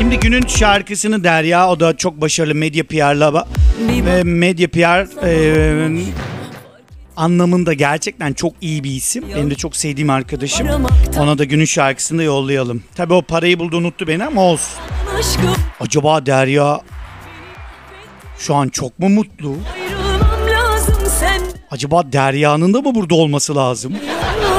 Şimdi günün şarkısını Derya, o da çok başarılı medya PR'la ve medya PR anlamında gerçekten çok iyi bir isim. Benim de çok sevdiğim arkadaşım. Ona da günün şarkısını da yollayalım. Tabii o parayı buldu, unuttu beni ama olsun. Acaba Derya şu an çok mu mutlu? Acaba Derya'nın da mı burada olması lazım?